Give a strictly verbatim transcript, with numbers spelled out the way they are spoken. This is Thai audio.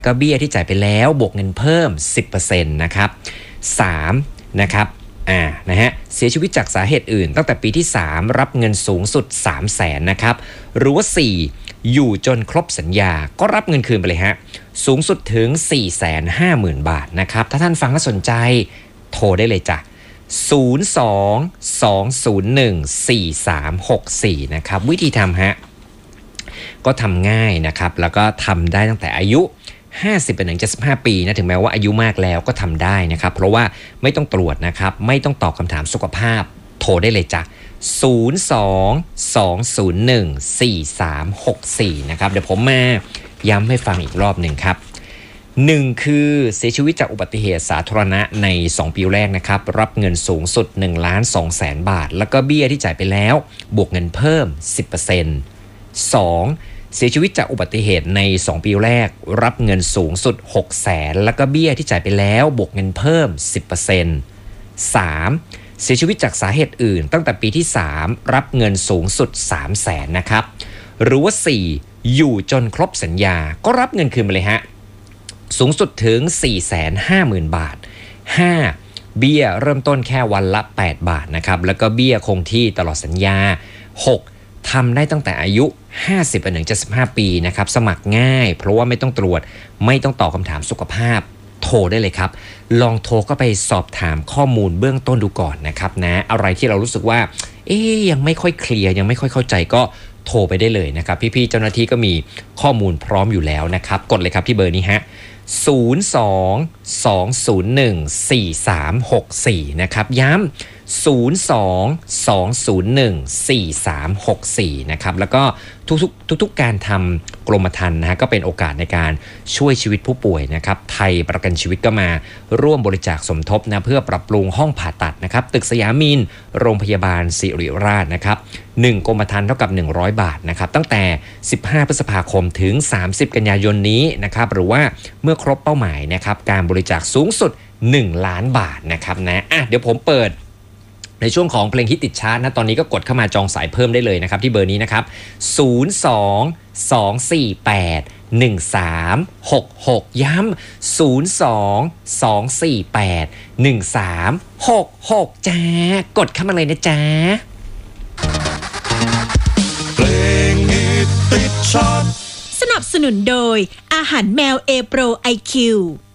ก็เบี้ยที่จ่ายไปแล้วบวกเงินเพิ่ม สิบเปอร์เซ็นต์ นะครับสามนะครับอ่านะฮะเสียชีวิตจากสาเหตุอื่นตั้งแต่ปีที่สามรับเงินสูงสุด สามแสน นะครับหรือว่าสี่อยู่จนครบสัญญาก็รับเงินคืนไปเลยฮะสูงสุดถึง สี่แสนห้าหมื่น บาทนะครับถ้าท่านฟังแล้วสนใจโทรได้เลยจ้ะศูนย์ สอง สอง ศูนย์ หนึ่ง สี่ สาม หก สี่นะครับวิธีทำฮะก็ทำง่ายนะครับแล้วก็ทำได้ตั้งแต่อายุห้าสิบไปถึงเจ็ดสิบห้าปีนะถึงแม้ว่าอายุมากแล้วก็ทำได้นะครับเพราะว่าไม่ต้องตรวจนะครับไม่ต้องตอบคำถามสุขภาพโทรได้เลยจ้ะศูนย์ สอง สอง ศูนย์ หนึ่ง สี่ สาม หก สี่นะครับเดี๋ยวผมมาย้ำให้ฟังอีกรอบหนึ่งครับหนึ่งคือเสียชีวิตจากอุบัติเหตุสาธารณะในสองปีแรกนะครับรับเงินสูงสุด หนึ่งล้านสองแสน บาทแล้วก็เบี้ยที่จ่ายไปแล้วบวกเงินเพิ่ม สิบเปอร์เซ็นต์ สองเสียชีวิตจากอุบัติเหตุในสองปีแรกรับเงินสูงสุด หกแสน แล้วก็เบี้ยที่จ่ายไปแล้วบวกเงินเพิ่ม สิบเปอร์เซ็นต์ สามเสียชีวิตจากสาเหตุอื่นตั้งแต่ปีที่สามรับเงินสูงสุด สามแสน นะครับหรือว่าสี่อยู่จนครบสัญญาก็รับเงินคืนไปเลยฮะสูงสุดถึง สี่แสนห้าหมื่น บาทห้าเบี้ยเริ่มต้นแค่วันละแปดบาทนะครับแล้วก็เบี้ยคงที่ตลอดสัญญาหกทำได้ตั้งแต่อายุห้าสิบไปถึงเจ็ดสิบห้าปีนะครับสมัครง่ายเพราะว่าไม่ต้องตรวจไม่ต้องตอบคำถามสุขภาพโทรได้เลยครับลองโทรก็ไปสอบถามข้อมูลเบื้องต้นดูก่อนนะครับนะอะไรที่เรารู้สึกว่าเอ๊ยยังไม่ค่อยเคลียร์ยังไม่ค่อยเข้าใจก็โทรไปได้เลยนะครับพี่ๆเจ้าหน้าที่ก็มีข้อมูลพร้อมอยู่แล้วนะครับกดเลยครับที่เบอร์นี้ฮะศูนย์ สอง สอง ศูนย์ หนึ่ง สี่ สาม หก สี่นะครับย้ำศูนย์ สอง สอง ศูนย์ หนึ่ง สี่ สาม หก สี่นะครับแล้วก็ทุกๆทุกๆการทำกรมธรรม์นะฮะก็เป็นโอกาสในการช่วยชีวิตผู้ป่วยนะครับไทยประกันชีวิตก็มาร่วมบริจาคสมทบนะเพื่อปรับปรุงห้องผ่าตัดนะครับตึกสยามินโรงพยาบาลศิริราชนะครับหนึ่งกรมธรรม์เท่ากับหนึ่งร้อยบาทนะครับตั้งแต่สิบห้าพฤษภาคมถึงสามสิบกันยายนนี้นะครับหรือว่าเมื่อครบเป้าหมายนะครับการบริจาคสูงสุดหนึ่งล้านบาทนะครับนะอ่ะเดี๋ยวผมเปิดในช่วงของเพลงฮิตติดชาร์ตนะตอนนี้ก็กดเข้ามาจองสายเพิ่มได้เลยนะครับที่เบอร์นี้นะครับศูนย์ สอง สอง สี่ แปด หนึ่ง สาม หก หกย้ำศูนย์ สอง สอง สี่ แปด หนึ่ง สาม หก หกจ้ากดเข้ามาเลยนะจ๊ะเพลงฮิตติดชาร์ตสนับสนุนโดยอาหารแมวเอโปร ไอ คิว